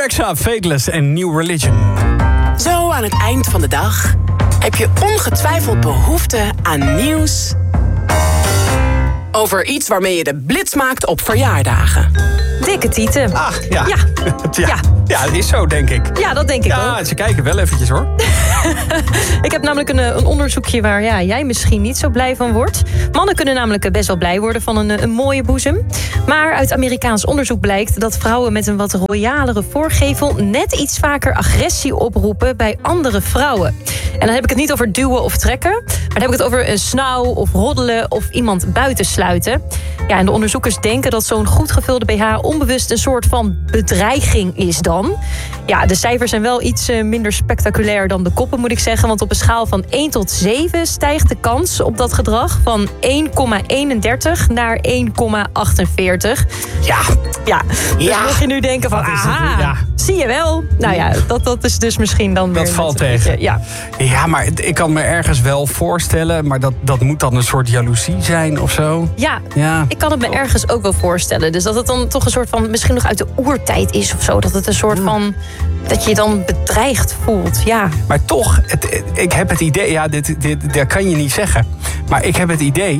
Alexa, Fateless en New Religion. Zo aan het eind van de dag heb je ongetwijfeld behoefte aan nieuws over iets waarmee je de blitz maakt op verjaardagen. Dikke tieten. Ah, ja. Ja. Ja, dat is zo, denk ik. Ja, dat denk ik ook. Ja, ze kijken wel eventjes, hoor. Ik heb namelijk een onderzoekje waar jij misschien niet zo blij van wordt. Mannen kunnen namelijk best wel blij worden van een mooie boezem. Maar uit Amerikaans onderzoek blijkt dat vrouwen met een wat royalere voorgevel net iets vaker agressie oproepen bij andere vrouwen. En dan heb ik het niet over duwen of trekken, maar dan heb ik het over een snauw of roddelen of iemand buitensluiten. Ja, en de onderzoekers denken dat zo'n goed gevulde BH onbewust een soort van bedreiging is dan. Ja, de cijfers zijn wel iets minder spectaculair dan de koppen, moet ik zeggen. Want op een schaal van 1 tot 7 stijgt de kans op dat gedrag van 1,31 naar 1,48. Ja. Dus mocht je nu denken van, aha, zie je wel. Nou ja, dat is dus misschien dan weer... Dat valt tegen. Ja, maar ik kan me ergens wel voorstellen, maar dat moet dan een soort jaloezie zijn of zo. Ja, ik kan het me ergens ook wel voorstellen. Dus dat het dan toch een soort van, misschien nog uit de oertijd is of zo. Dat het een soort van, dat je je dan bedreigd voelt, ja. Maar toch, ik heb het idee, dat kan je niet zeggen. Maar ik heb het idee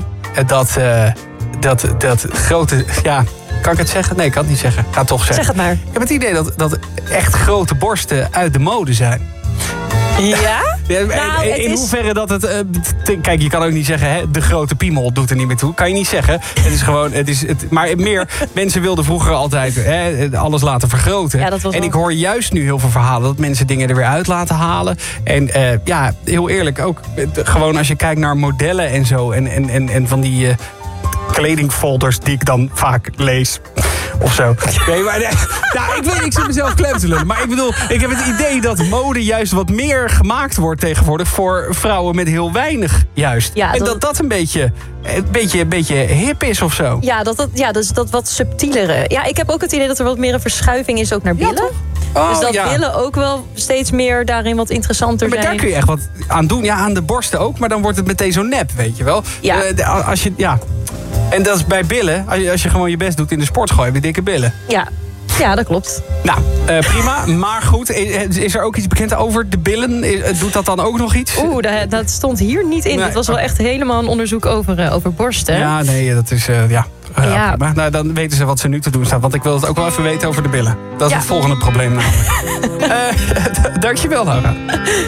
dat grote, kan ik het zeggen? Nee, ik kan het niet zeggen. Ik ga het toch zeggen. Zeg het maar. Ik heb het idee dat echt grote borsten uit de mode zijn. Ja? In hoeverre dat het... kijk, je kan ook niet zeggen, de grote piemel doet er niet meer toe. Kan je niet zeggen. Het is gewoon... maar meer, mensen wilden vroeger altijd alles laten vergroten. Ja, en ik hoor juist nu heel veel verhalen dat mensen dingen er weer uit laten halen. En heel eerlijk, ook gewoon als je kijkt naar modellen en zo. En van die kledingfolders die ik dan vaak lees. Of zo. Nee, maar ik weet, ik zit mezelf klem te lullen. Maar ik bedoel, ik heb het idee dat mode juist wat meer gemaakt wordt tegenwoordig voor vrouwen met heel weinig juist. Ja, en dat een beetje hip is of zo. Ja, dus dat wat subtielere. Ja, ik heb ook het idee dat er wat meer een verschuiving is ook naar billen. Dus dat billen ook wel steeds meer daarin wat interessanter zijn. Maar daar kun je echt wat aan doen. Ja, aan de borsten ook. Maar dan wordt het meteen zo nep, weet je wel. Ja. En dat is bij billen. Als je gewoon je best doet in de sportschool, heb je dikke billen. Ja, dat klopt. Nou, prima. Maar goed, is er ook iets bekend over de billen? Doet dat dan ook nog iets? Dat stond hier niet in. Het was wel echt helemaal een onderzoek over borsten. Ja, nee, dat is... prima. Nou, dan weten ze wat ze nu te doen staat. Want ik wil het ook wel even weten over de billen. Dat is het volgende probleem namelijk. Dankjewel, Laura.